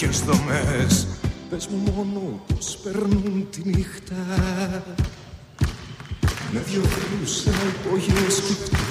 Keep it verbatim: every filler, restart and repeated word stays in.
και στομές. Πες μου μόνο πως περνούν τη νύχτα με δυο φίλους σε ένα υπόγειο σκυπτό.